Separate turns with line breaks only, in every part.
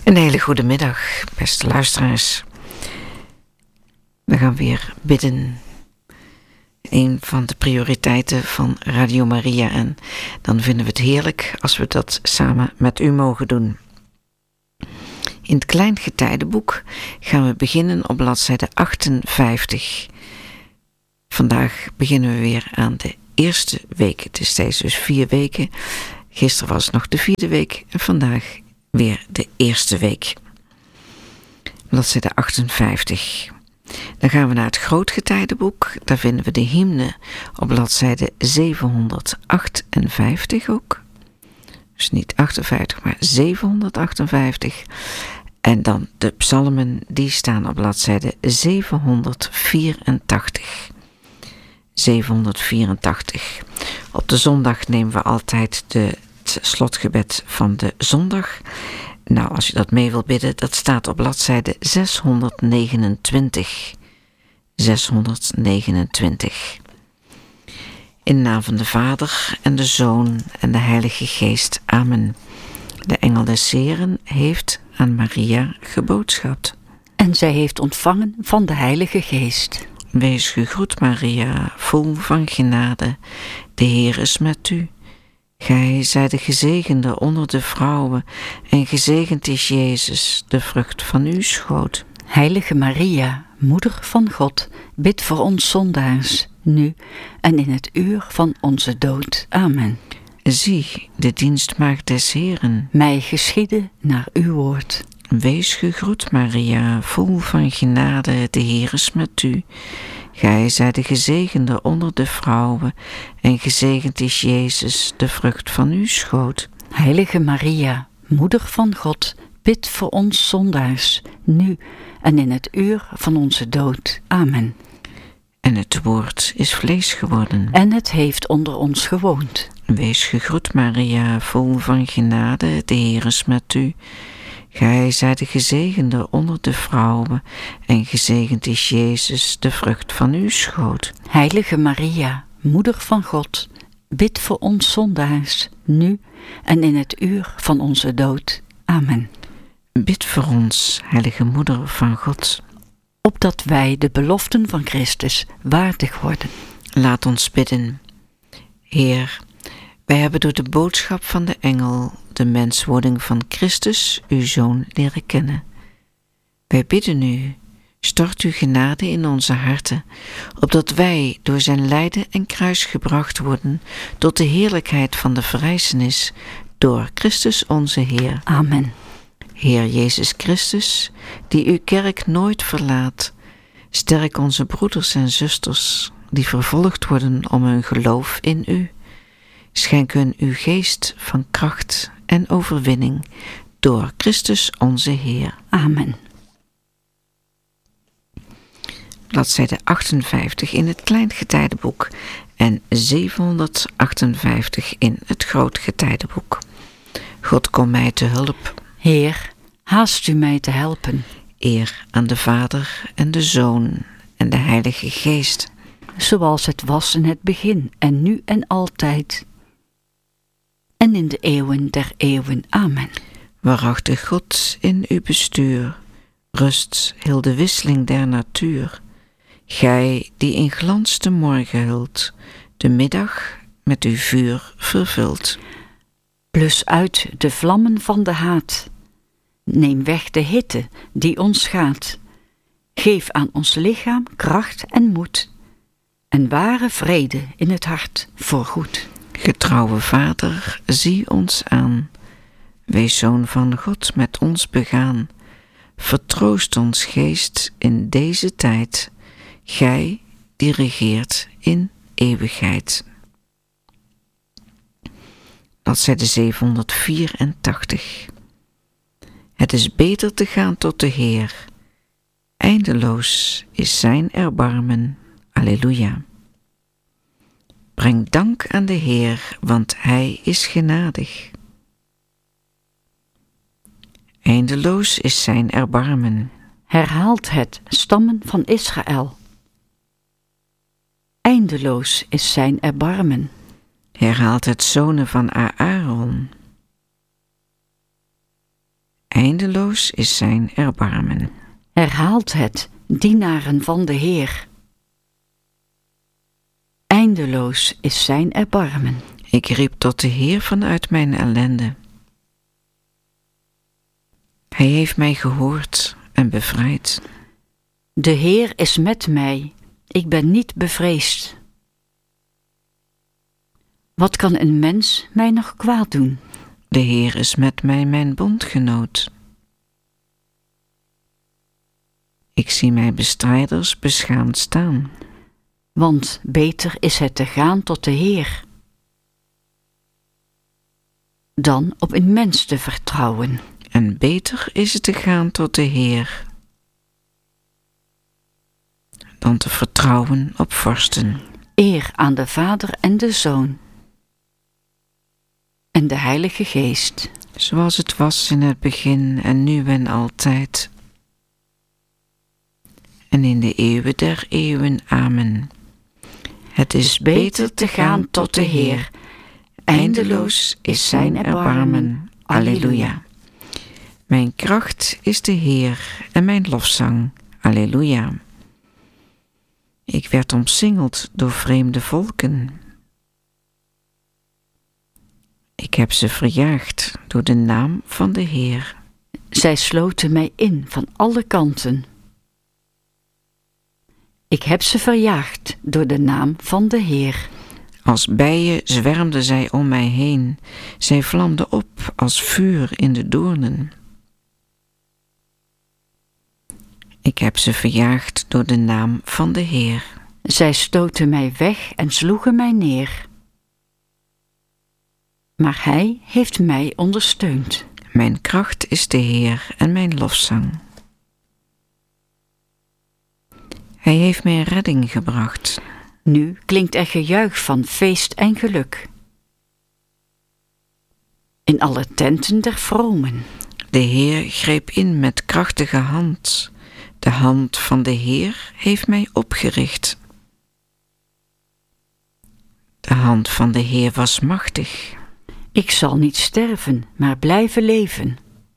Een hele goede middag, beste luisteraars. We gaan weer bidden. Een van de prioriteiten van Radio Maria. En dan vinden we het heerlijk als we dat samen met u mogen doen. In het klein getijdenboek gaan we beginnen op bladzijde 58. Vandaag beginnen we weer aan de eerste week. Het is steeds dus 4 weken. Gisteren was het nog de 4e week en vandaag weer de eerste week. Bladzijde 58. Dan gaan we naar het grootgetijdenboek. Daar vinden we de hymne op bladzijde 758 ook. Dus niet 58, maar 758. En dan de psalmen, die staan op bladzijde 784. 784. Op de zondag nemen we altijd het slotgebed van de zondag. Nou, als je dat mee wilt bidden, dat staat op bladzijde 629. 629. In de naam van de Vader en de Zoon en de Heilige Geest. Amen. De engel des Heren heeft aan Maria geboodschapt.
En zij heeft ontvangen van de Heilige Geest.
Wees gegroet, Maria, vol van genade. De Heer is met u. Gij zijt de gezegende onder de vrouwen, en gezegend is Jezus, de vrucht van uw schoot.
Heilige Maria, Moeder van God, bid voor ons zondaars, nu en in het uur van onze dood. Amen.
Zie, de dienstmaagd des Heren.
Mij geschiede naar uw woord.
Wees gegroet, Maria, vol van genade, de Heer is met u. Gij zijt de gezegende onder de vrouwen, en gezegend is Jezus, de vrucht van uw schoot.
Heilige Maria, Moeder van God, bid voor ons zondaars, nu en in het uur van onze dood. Amen.
En het woord is vlees geworden.
En het heeft onder ons gewoond.
Wees gegroet, Maria, vol van genade, de Heer is met u. Gij zijt de gezegende onder de vrouwen, en gezegend is Jezus, de vrucht van uw schoot.
Heilige Maria, Moeder van God, bid voor ons zondaars, nu en in het uur van onze dood. Amen.
Bid voor ons, heilige Moeder van God,
opdat wij de beloften van Christus waardig worden.
Laat ons bidden. Heer, wij hebben door de boodschap van de engel de menswording van Christus, uw Zoon, leren kennen. Wij bidden u, stort uw genade in onze harten, opdat wij door zijn lijden en kruis gebracht worden tot de heerlijkheid van de verrijzenis door Christus onze Heer.
Amen.
Heer Jezus Christus, die uw kerk nooit verlaat, sterk onze broeders en zusters die vervolgd worden om hun geloof in u. Schenk hun uw geest van kracht en overwinning door Christus onze Heer.
Amen.
Bladzijde 58 in het klein getijdenboek en 758 in het groot getijdenboek. God, kom mij te hulp.
Heer, haast u mij te helpen.
Eer aan de Vader en de Zoon en de Heilige Geest.
Zoals het was in het begin en nu en altijd. En in de eeuwen der eeuwen. Amen.
Waarachtig God in uw bestuur, rust heel de wisseling der natuur. Gij die in glans de morgen hult, de middag met uw vuur vervult.
Blus uit de vlammen van de haat. Neem weg de hitte die ons schaadt. Geef aan ons lichaam kracht en moed. En ware vrede in het hart voorgoed.
Getrouwe Vader, zie ons aan. Wees Zoon van God met ons begaan. Vertroost ons geest in deze tijd. Gij die regeert in eeuwigheid. Bladzijde 784. Het is beter te gaan tot de Heer. Eindeloos is zijn erbarmen. Alleluia. Breng dank aan de Heer, want hij is genadig. Eindeloos is zijn erbarmen.
Herhaalt het, stammen van Israël. Eindeloos is zijn erbarmen.
Herhaalt het, zonen van Aaron. Eindeloos is zijn erbarmen.
Herhaalt het, dienaren van de Heer. Eindeloos is zijn erbarmen.
Ik riep tot de Heer vanuit mijn ellende. Hij heeft mij gehoord en bevrijd.
De Heer is met mij, ik ben niet bevreesd. Wat kan een mens mij nog kwaad doen?
De Heer is met mij mijn bondgenoot. Ik zie mijn bestrijders beschaamd staan.
Want beter is het te gaan tot de Heer dan op een mens te vertrouwen.
En beter is het te gaan tot de Heer dan te vertrouwen op vorsten.
Eer aan de Vader en de Zoon en de Heilige Geest.
Zoals het was in het begin en nu en altijd. En in de eeuwen der eeuwen. Amen. Het is beter te gaan tot de Heer. Eindeloos is zijn erbarmen. Alleluia. Mijn kracht is de Heer en mijn lofzang. Alleluia. Ik werd omsingeld door vreemde volken. Ik heb ze verjaagd door de naam van de Heer.
Zij sloten mij in van alle kanten. Ik heb ze verjaagd door de naam van de Heer.
Als bijen zwermden zij om mij heen. Zij vlamden op als vuur in de doornen. Ik heb ze verjaagd door de naam van de Heer.
Zij stoten mij weg en sloegen mij neer. Maar Hij heeft mij ondersteund.
Mijn kracht is de Heer en mijn lofzang. Hij heeft mij redding gebracht.
Nu klinkt er gejuich van feest en geluk. In alle tenten der vromen.
De Heer greep in met krachtige hand. De hand van de Heer heeft mij opgericht. De hand van de Heer was machtig.
Ik zal niet sterven, maar blijven leven.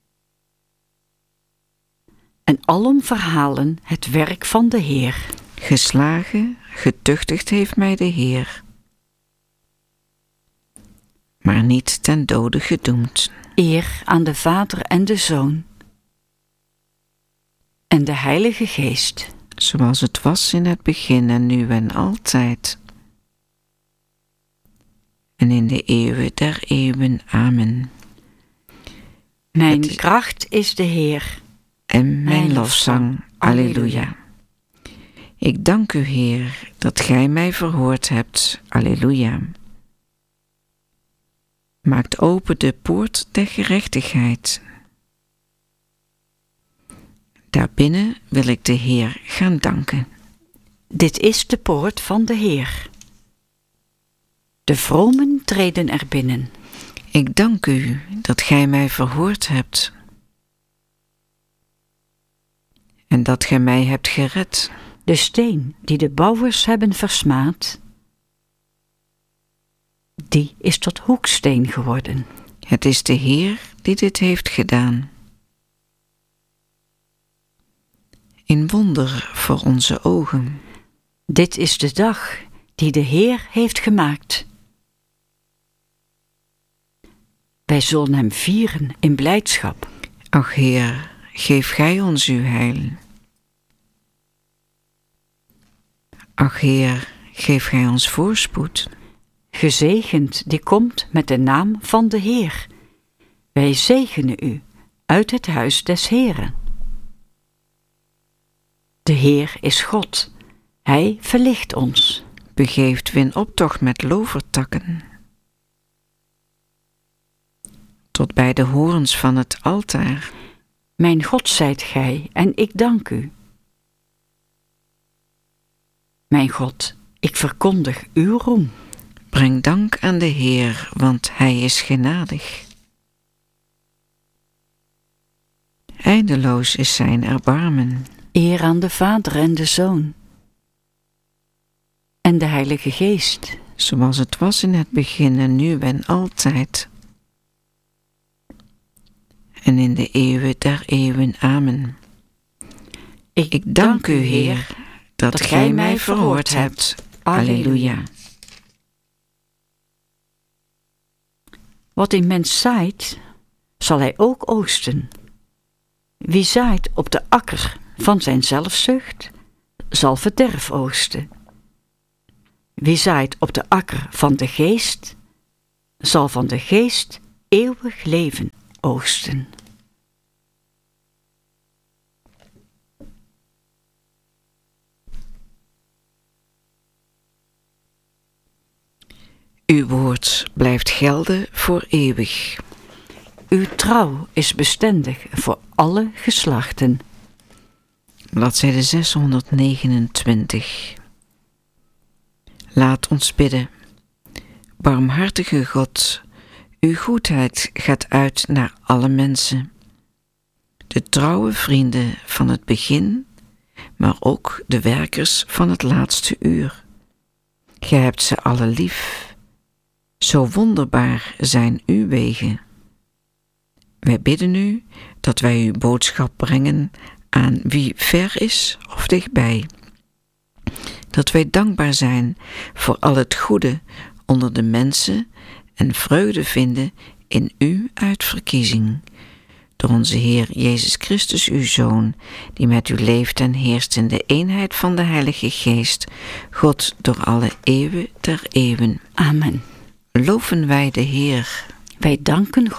En alom verhalen het werk van de Heer.
Geslagen, getuchtigd heeft mij de Heer. Maar niet ten dode gedoemd.
Eer aan de Vader en de Zoon en de Heilige Geest.
Zoals het was in het begin en nu en altijd. En in de eeuwen der eeuwen. Amen.
Mijn kracht is de Heer.
En mijn lofzang. Alleluia. Ik dank u, Heer, dat gij mij verhoord hebt. Alleluia. Maakt open de poort der gerechtigheid. Daarbinnen wil ik de Heer gaan danken.
Dit is de poort van de Heer. De vromen treden er binnen.
Ik dank u dat gij mij verhoord hebt. En dat gij mij hebt gered.
De steen die de bouwers hebben versmaad, die is tot hoeksteen geworden.
Het is de Heer die dit heeft gedaan. Een wonder voor onze ogen.
Dit is de dag die de Heer heeft gemaakt. Wij zullen hem vieren in blijdschap.
Ach Heer, geef gij ons uw heil. Ach Heer, geef gij ons voorspoed.
Gezegend die komt met de naam van de Heer. Wij zegenen u uit het huis des Heeren. De Heer is God, Hij verlicht ons.
Begeeft win optocht met lovertakken. Tot bij de horens van het altaar.
Mijn God zijt gij en ik dank u. Mijn God, ik verkondig uw roem.
Breng dank aan de Heer, want Hij is genadig. Eindeloos is zijn erbarmen.
Eer aan de Vader en de Zoon en de Heilige Geest.
Zoals het was in het begin en nu en altijd. En en in de eeuwen der eeuwen. Amen. Ik dank u, Heer, dat gij mij verhoord hebt. Alleluia.
Wat een mens zaait, zal hij ook oogsten. Wie zaait op de akker van zijn zelfzucht, zal verderf oogsten. Wie zaait op de akker van de geest, zal van de geest eeuwig leven oogsten.
Uw woord blijft gelden voor eeuwig.
Uw trouw is bestendig voor alle geslachten.
Bladzijde 629. Laat ons bidden. Barmhartige God, uw goedheid gaat uit naar alle mensen. De trouwe vrienden van het begin, maar ook de werkers van het laatste uur. Gij hebt ze alle lief. Zo wonderbaar zijn uw wegen. Wij bidden u dat wij uw boodschap brengen aan wie ver is of dichtbij. Dat wij dankbaar zijn voor al het goede onder de mensen en vreugde vinden in uw uitverkiezing. Door onze Heer Jezus Christus, uw Zoon, die met u leeft en heerst in de eenheid van de Heilige Geest, God door alle eeuwen der eeuwen.
Amen.
Loven wij de Heer.
Wij danken God.